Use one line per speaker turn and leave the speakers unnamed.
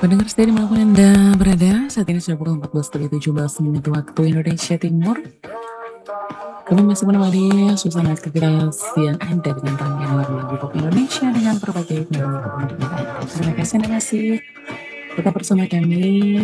Pendengar setia dimanapun Anda berada, saat ini sudah pukul 14.17 menit waktu Indonesia Timur. Kami masih menemani suasana aktivitas yang Anda dengan rangkaian lagu-lagu pop Indonesia dengan berbagai genre untuk Anda. Terima kasih Anda masih tetap bersama kami.